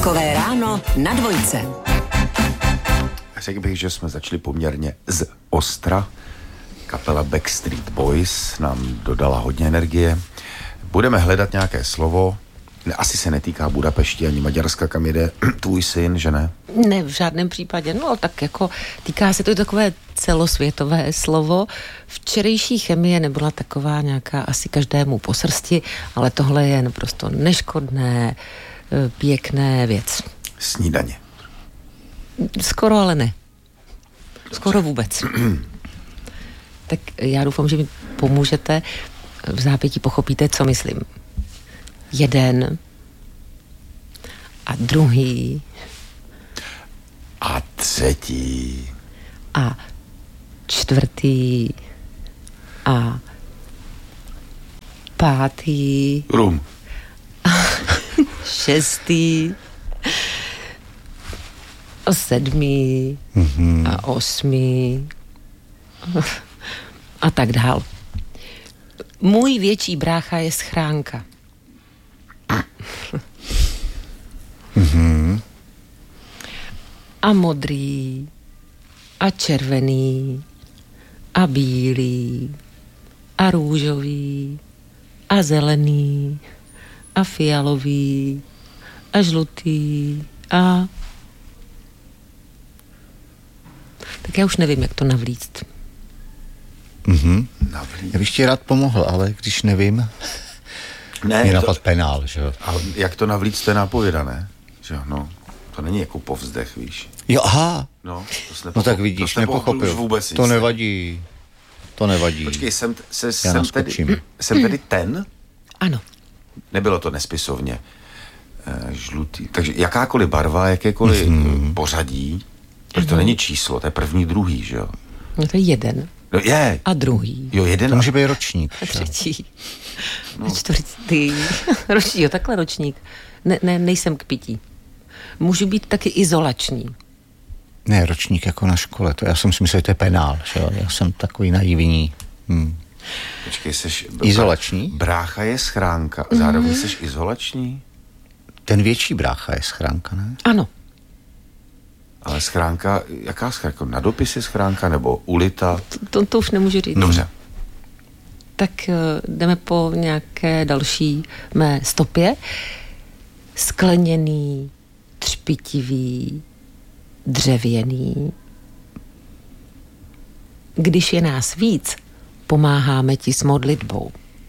Takové ráno na dvojce. Řekl bych, že jsme začali poměrně z ostra. Kapela Backstreet Boys nám dodala hodně energie. Budeme hledat nějaké slovo. Asi se netýká Budapešti ani Maďarska, kam jede tvůj syn, že ne? Ne, v žádném případě. No, tak jako týká se to takové celosvětové slovo. Včerejší chemie nebyla taková nějaká asi každému po srsti, ale tohle je naprosto neškodné, pěkné věc. Snídaně. Skoro, ale ne. Skoro vůbec. Tak já doufám, že mi pomůžete. V zápětí pochopíte, co myslím. Jeden a druhý a třetí a čtvrtý a pátý rum a šestý a sedmý a osmý a tak dál. Můj větší brácha je schránka. A modrý a červený a bílý a růžový a zelený a fialový a žlutý a... Tak já už nevím, jak to navlíct. Já bych ti rád pomohl, ale když nevím, ne, je napad penál, že jo. Ale jak to navlíct, to je nápovědané, že jo, no. To není jako povzdech, víš. Jo, aha. No, No tak vidíš, nepochopil. Vůbec to nevadí. To nevadí. Počkej, jsem tedy ten? Ano. Nebylo to nespisovně. Žlutý. Takže jakákoliv barva, jakékoliv pořadí, protože to není číslo, to je první, druhý, že jo? No to je jeden. No je. A druhý. Jo, jeden. To může být ročník. A třetí. No. A čtvrtý. Ročník, jo, takhle ročník. Ne, nejsem k pití. Můžu být taky izolační. Ne, ročník jako na škole. To já jsem si myslel, že to je penál, že jo? Já jsem takový naivní. Počkej, seš... Izolační? Brácha je schránka. Zároveň seš izolační? Ten větší brácha je schránka, ne? Ano. Ale schránka, jaká schránka? Na dopis je schránka nebo ulita? To už nemůžu říct. Dobře. Tak jdeme po nějaké další mé stopě. Skleněný, třpitivý, dřevěný. Když je nás víc, pomáháme ti s modlitbou.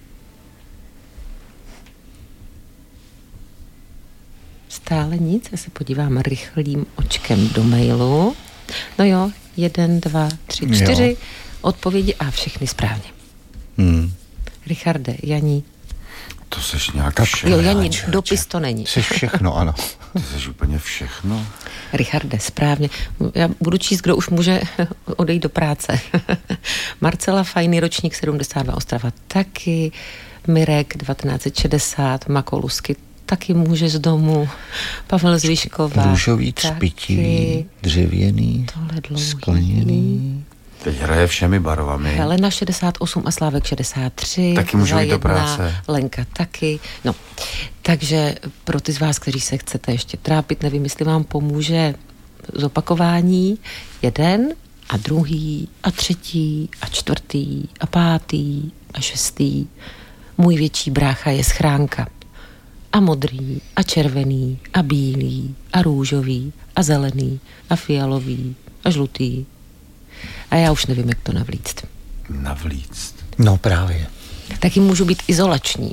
Stále nic, já se podívám rychlým očkem do mailu. No jo, 1, 2, 3, 4 odpovědi a všechny správně. Richarde, Janí. To seš nějak všechno. Jo, Janí, dopis to není. Seš všechno, ano. Ty seš úplně všechno. Richarde, správně. Já budu číst, kdo už může odejít do práce. Marcela Fajný, ročník 72, Ostrava taky. Mirek 1960, Makolusky taky může z domu. Pavel Zvyšková růžový, třpitivý, dřevěný, skleněný. Teď hraje všemi barvami. Helena 68 a Slávek 63. Taky můžu jít do práce. Lenka taky. No, takže pro ty z vás, kteří se chcete ještě trápit, nevím, jestli vám pomůže zopakování. 1 a druhý a třetí a čtvrtý a pátý a šestý. Můj větší brácha je schránka. A modrý a červený a bílý a růžový a zelený a fialový a žlutý. A já už nevím, jak to navlíct. Navlíct? No právě. Taky můžu být izolační.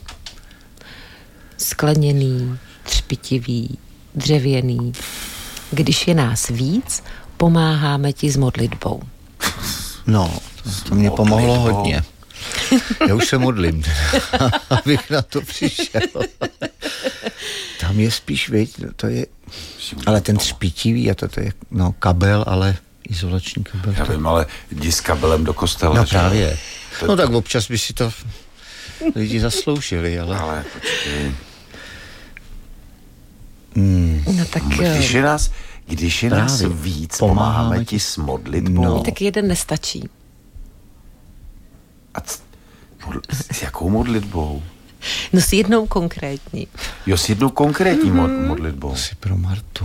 Skleněný, třpitivý, dřevěný. Když je nás víc, pomáháme ti s modlitbou. No, to mě pomohlo hodně. Já už se modlím, abych na to přišel. Tam je spíš, viď, to je... Ale ten třpitivý, a to je, no, kabel, ale... Izolační kabel. Já vím, ale jdi s kabelem do kostela. No právě. No tak občas by si to lidi zasloužili, ale... Ale počkej. No tak... Když je nás víc, pomáháme ti s modlitbou. No. Tak jeden nestačí. A s jakou modlitbou? No s jednou konkrétní. Jo, s jednou konkrétní modlitbou. Asi pro Martu.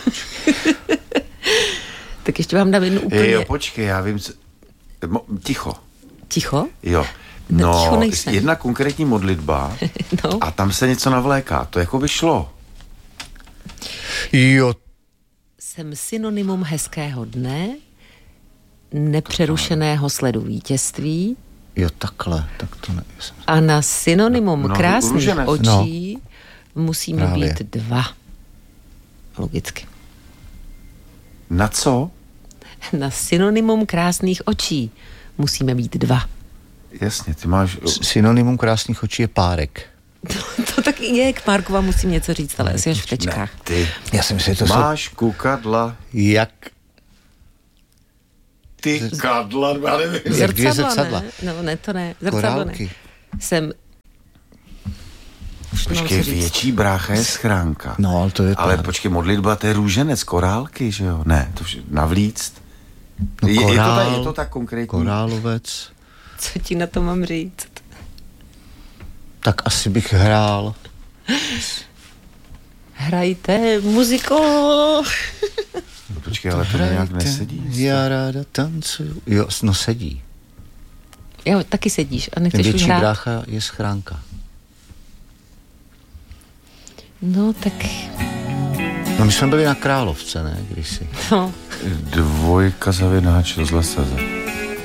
Tak ještě vám dám jednu úplně... Jo, počkej, já vím, co... Ticho. Ticho? Jo. No, ticho No, nejsem. jedna konkrétní modlitba No. a tam se něco navléká. To jako by šlo. Jo, Jsem synonymum hezkého dne, nepřerušeného sledu vítězství jo, takhle, tak to ne. a na synonymum No, krásných růženec. očí musíme Právě. být dva. Logicky. Na co? Na synonymum krásných očí musíme být dva. Jasně, ty máš... Synonymum krásných očí je párek. To taky je, k Párku vám musím něco říct, ale asi až v tečkách. Ne, ty Já si myslím, že to máš kukadla. jak Ty kadla, já nevím. Jak dvě zrcadla. Ne? No, ne, to ne. Zrcadlo Korálky. ne. Jsem... Už to mám Počkej, co říct. větší brácha je schránka. No, ale to je Ale pár. počkej, modlitba, to je růženec, korálky, že jo? Ne, to navlíct. No, Je to tak konkrétní? korálovec. Co ti na to mám říct? Tak asi bych hrál. Hrajte muziku. No, počkej, ale to nějak nesedí. Já ráda tancuju. Jo, no sedí. Jo, taky sedíš a Ten nechceš už větší hrát. brácha je schránka. No, tak... No my jsme byli na Královce, ne? Kdysi. No, Dvojka zavináč rozhlasaze.